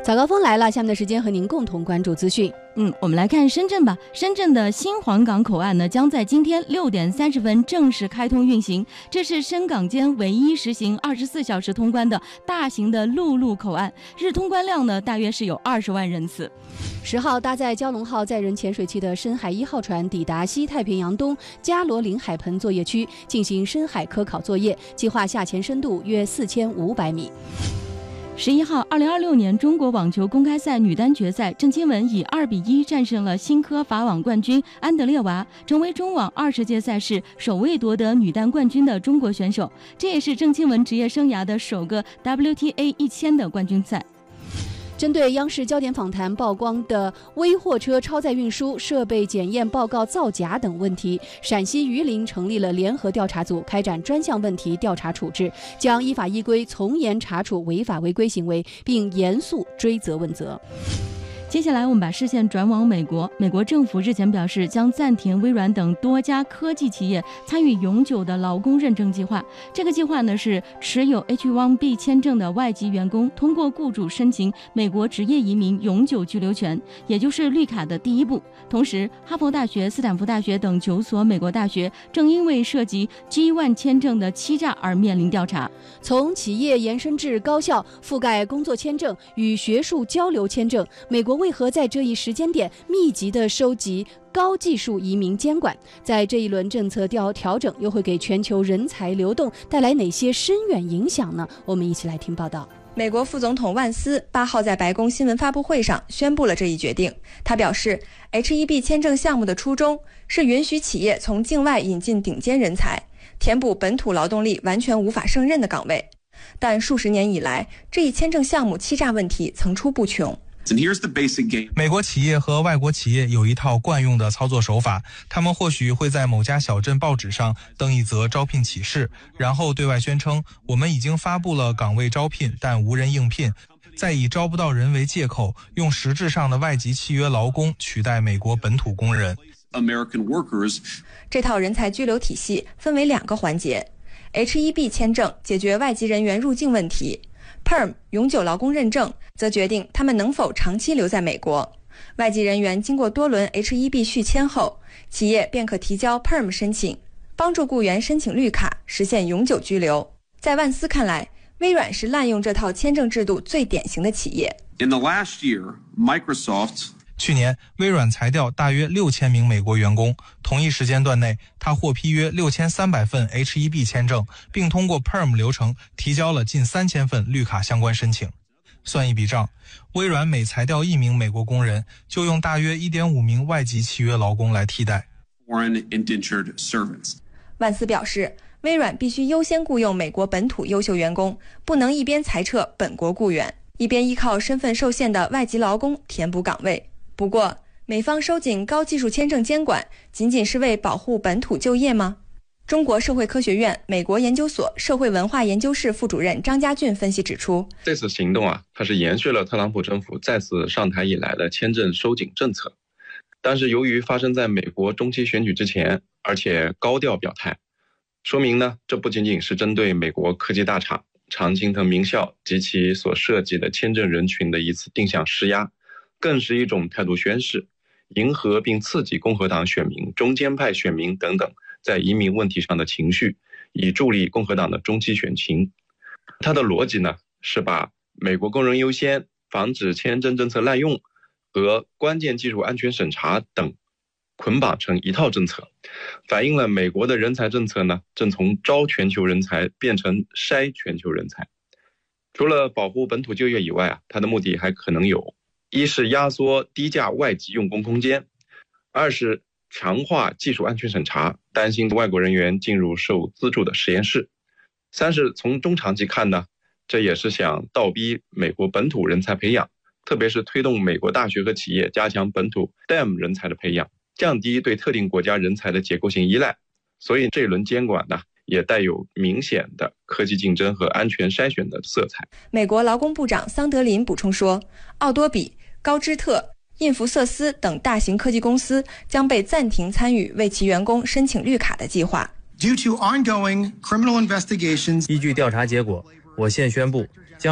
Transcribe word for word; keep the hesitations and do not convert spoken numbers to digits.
早高峰来了，下面的时间和您共同关注资讯。 嗯，我们来看深圳吧。深圳的新皇岗口岸呢，将在今天六点三十分正式开通运行。这是深港间唯一实行二十四小时通关的大型的陆路口岸，日通关量呢大约是有二十万人次。 十号，搭载蛟龙号载人潜水器的深海一号船抵达西太平洋东加罗林海盆作业区，进行深海科考作业，计划下潜深度约四千五百米。 十一号，二零二六年中国网球公开赛女单决赛，郑钦文以二比一战胜了新科法网冠军安德烈娃，成为中网二十届赛事首位夺得女单冠军的中国选手。这也是郑钦文职业生涯的首个 W T A 一千的冠军赛。 针对央视焦点访谈曝光的微货车超载运输设备检验报告造假等问题，陕西榆林成立了联合调查组，开展专项问题调查处置，将依法依规从严查处违法违规行为，并严肃追责问责。 接下来我们把视线转往美国。美国政府日前表示，将暂停微软等多家科技企业参与永久的劳工认证计划。这个计划呢，是持有 H 一 B 签证的外籍员工通过雇主申请美国职业移民永久居留权，也就是绿卡的第一步。同时，哈佛大学、斯坦福大学等九所美国大学正因为涉及 G 一 签证的欺诈而面临调查。 从企业延伸至高校，覆盖工作签证与学术交流签证，美国为何在这一时间点密集地收集高技术移民监管？在这一轮政策调调整又会给全球人才流动带来哪些深远影响呢？我们一起来听报道。 美国副总统万斯八号在白宫新闻发布会上宣布了这一决定。他表示 H 一 B 签证项目的初衷是允许企业从境外引进顶尖人才，填补本土劳动力完全无法胜任的岗位。但数十年以来，这一签证项目欺诈问题层出不穷。 美国企业和外国企业有一套惯用的操作手法，他们或许会在某家小镇报纸上登一则招聘启事，然后对外宣称我们已经发布了岗位招聘，但无人应聘，再以招不到人为借口，用实质上的外籍契约劳工取代美国本土工人。 这套人才居留体系分为两个环节， H 一 B 签证解决外籍人员入境问题， P E R M 永久劳工认证则决定他们能否长期留在美国。外籍人员经过多轮 H 一 B 续签后，企业便可提交 P E R M 申请，帮助雇员申请绿卡，实现永久居留。在万斯看来，微软是滥用这套签证制度最典型的企业。 In the last year, Microsoft 去年，微软裁掉大约六千名美国员工。同一时间段内，他获批约六千三百份 H 一 B 签证，并通过 P E R M 流程提交了近三千份绿卡相关申请。算一笔账，微软每裁掉一名美国工人，就用大约 一点五名外籍契约劳工来替代。 万斯表示，微软必须优先雇佣美国本土优秀员工，不能一边裁撤本国雇员，一边依靠身份受限的外籍劳工填补岗位。不过，美方收紧高技术签证监管，仅仅是为保护本土就业吗？中国社会科学院美国研究所社会文化研究室副主任张家俊分析指出， 这次行动啊，它是延续了特朗普政府再次上台以来的签证收紧政策。但是由于发生在美国中期选举之前，而且高调表态，说明呢，这不仅仅是针对美国科技大厂、常青藤名校及其所涉及的签证人群的一次定向施压，更是一种态度宣示，迎合并刺激共和党选民、中间派选民等等在移民问题上的情绪，以助力共和党的中期选情。它的逻辑呢，是把美国工人优先、防止签证政策滥用和关键技术安全审查等捆绑成一套政策，反映了美国的人才政策呢，正从招全球人才变成筛全球人才。除了保护本土就业以外啊，它的目的还可能有：一是压缩低价外籍用工空间，二是强化技术安全审查，担心外国人员进入受资助的实验室，三是从中长期看呢，这也是想倒逼美国本土人才培养，特别是推动美国大学和企业加强本土 S T E M 人才的培养，降低对特定国家人才的结构性依赖。所以这一轮监管呢，也带有明显的科技竞争和安全筛选的色彩。 美国劳工部长桑德林补充说，奥多比、高知特、印弗瑟斯等大型科技公司将被暂停参与为其员工申请绿卡的计划。 Due to ongoing criminal investigations， 依据调查结果，我现宣布